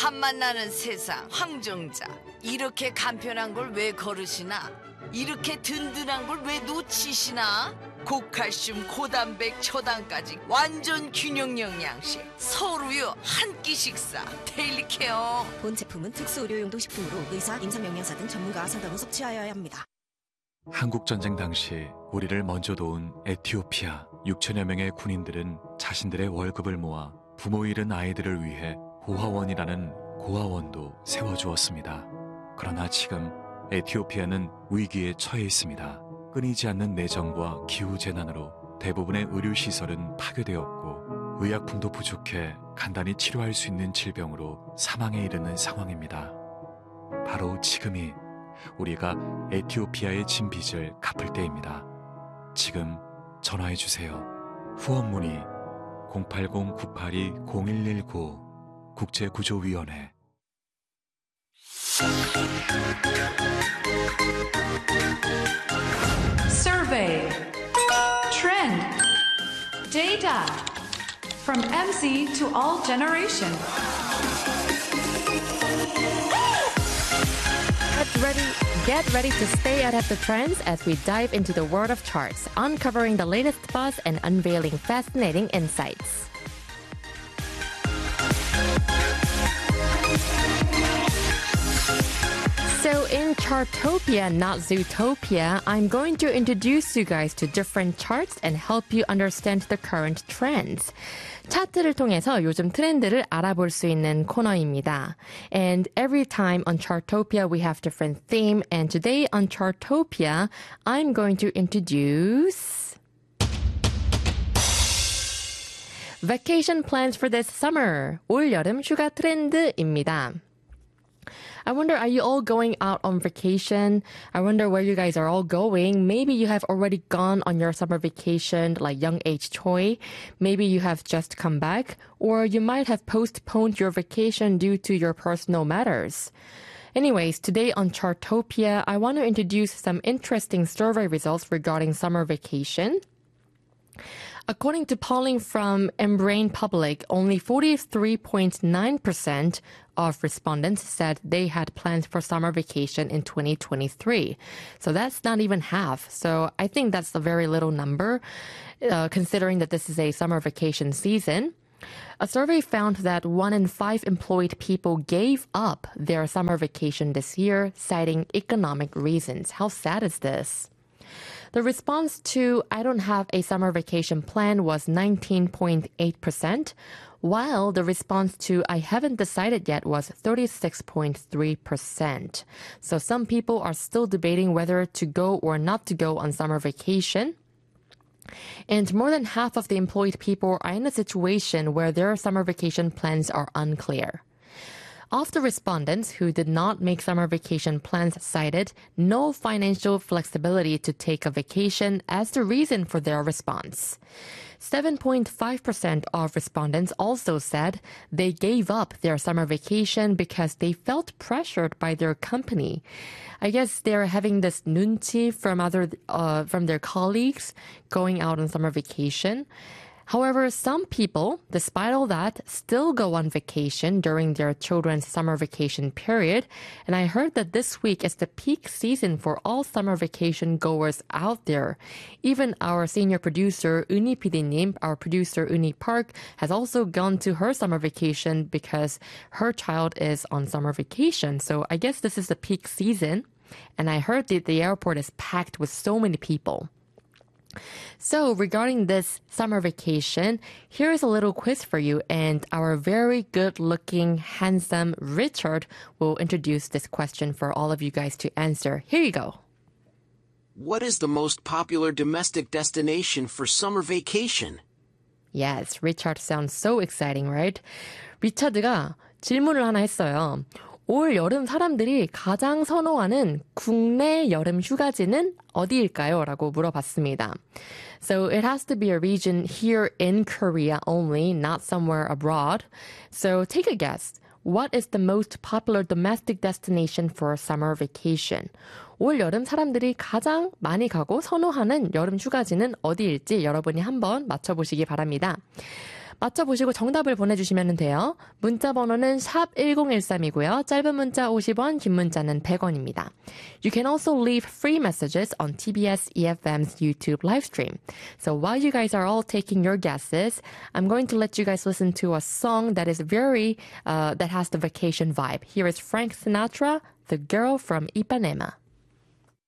한만 나는 세상 황정자. 이렇게 간편한 걸 왜 거르시나? 이렇게 든든한 걸 왜 놓치시나? 고칼슘, 고단백, 초당까지 완전 균형 영양식. 서울우유 한 끼 식사. 데일리 케어. 본 제품은 특수 의료용도 식품으로 의사, 임상영양사 등 전문가와 상담 후 섭취하여야 합니다. 한국전쟁 당시 우리를 먼저 도운 에티오피아 6천여 명의 군인들은 자신들의 월급을 모아 부모 잃은 아이들을 위해 고아원이라는 고아원도 세워주었습니다. 그러나 지금 에티오피아는 위기에 처해 있습니다. 끊이지 않는 내정과 기후재난으로 대부분의 의료시설은 파괴되었고 의약품도 부족해 간단히 치료할 수 있는 질병으로 사망에 이르는 상황입니다. 바로 지금이 우리가 에티오피아의 진 빚을 갚을 때입니다. 지금 전화해주세요. 후원 문의 080-982-0119 국제구조위원회. Survey, trend, data, from MC to all generation. Get ready to stay ahead of the trends as we dive into the world of charts, uncovering the latest buzz and unveiling fascinating insights. So in Chartopia, not Zootopia, I'm going to introduce you guys to different charts and help you understand the current trends. 차트를 통해서 요즘 트렌드를 알아볼 수 있는 코너입니다. And every time on Chartopia, we have different theme. And today on Chartopia, I'm going to introduce vacation plans for this summer. 올 여름 휴가 트렌드입니다. I wonder, are you all going out on vacation? I wonder where you guys are all going. Maybe you have already gone on your summer vacation, like young age Choi. Maybe you have just come back, or you might have postponed your vacation due to your personal matters. Anyways, today on Chartopia, I want to introduce some interesting survey results regarding summer vacation. According to polling from Embrain Public, only 43.9% of respondents said they had plans for summer vacation in 2023. So that's not even half. So I think that's a very little number, considering that this is a summer vacation season. A survey found that 1 in 5 employed people gave up their summer vacation this year, citing economic reasons. How sad is this? The response to I don't have a summer vacation plan was 19.8%, while the response to I haven't decided yet was 36.3%. So some people are still debating whether to go or not to go on summer vacation. And more than half of the employed people are in a situation where their summer vacation plans are unclear. Of the respondents who did not make summer vacation plans cited no financial flexibility to take a vacation as the reason for their response. 7.5% of respondents also said they gave up their summer vacation because they felt pressured by their company. I guess they're having this 눈치 from their colleagues going out on summer vacation. However, some people, despite all that, still go on vacation during their children's summer vacation period. And I heard that this week is the peak season for all summer vacation goers out there. Even our senior producer, Uni PD님, our producer, Uni Park, has also gone to her summer vacation because her child is on summer vacation. So I guess this is the peak season. And I heard that the airport is packed with so many people. So regarding this summer vacation, here's a little quiz for you, and our very good-looking, handsome Richard will introduce this question for all of you guys to answer. Here you go. What is the most popular domestic destination for summer vacation? Yes, Richard sounds so exciting, right? 리차드가 질문을 하나 했어요. 올 여름 사람들이 가장 선호하는 국내 여름 휴가지는 어디일까요? 라고 물어봤습니다. So it has to be a region here in Korea only, not somewhere abroad. So take a guess. What is the most popular domestic destination for summer vacation? 올 여름 사람들이 가장 많이 가고 선호하는 여름 휴가지는 어디일지 여러분이 한번 맞춰보시기 바랍니다. 맞춰보시고 정답을 보내주시면 돼요. 문자 번호는 샵 1013이고요. 짧은 문자 50원, 긴 문자는 100원입니다. You can also leave free messages on TBS EFM's YouTube live stream. So while you guys are all taking your guesses, I'm going to let you guys listen to a song that is that has the vacation vibe. Here is Frank Sinatra, The Girl from Ipanema.